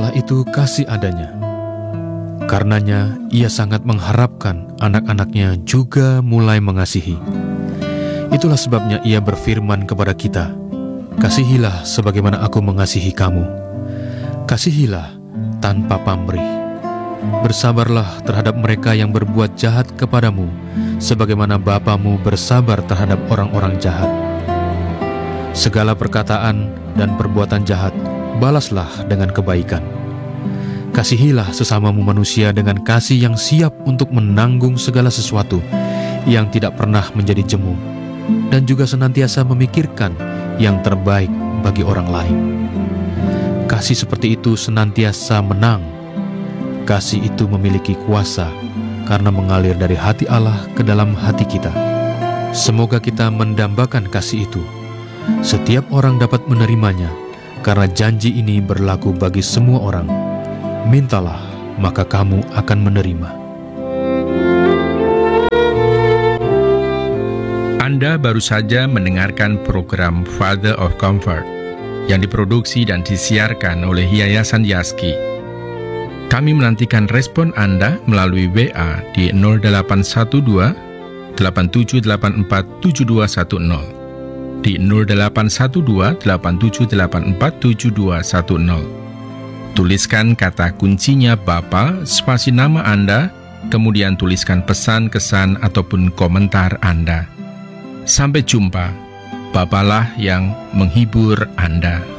Allah itu kasih adanya. Karenanya Ia sangat mengharapkan anak-anaknya juga mulai mengasihi. Itulah sebabnya Ia berfirman kepada kita, "Kasihilah sebagaimana Aku mengasihi kamu. Kasihilah tanpa pamrih. Bersabarlah terhadap mereka yang berbuat jahat kepadamu, sebagaimana Bapamu bersabar terhadap orang-orang jahat. Segala perkataan dan perbuatan jahat balaslah dengan kebaikan. Kasihilah sesamamu manusia dengan kasih yang siap untuk menanggung segala sesuatu, yang tidak pernah menjadi jemu, dan juga senantiasa memikirkan yang terbaik bagi orang lain. Kasih seperti itu senantiasa menang. Kasih itu memiliki kuasa karena mengalir dari hati Allah ke dalam hati kita. Semoga kita mendambakan kasih itu. Setiap orang dapat menerimanya, karena janji ini berlaku bagi semua orang. Mintalah, maka kamu akan menerima." Anda baru saja mendengarkan program Father of Comfort yang diproduksi dan disiarkan oleh Yayasan Yaski. Kami menantikan respon Anda melalui WA di 0812 8784 7210, di 0812 8784 7210. Tuliskan kata kuncinya Bapa, spasi nama Anda, kemudian tuliskan pesan, kesan, ataupun komentar Anda. Sampai jumpa. Bapalah yang menghibur Anda.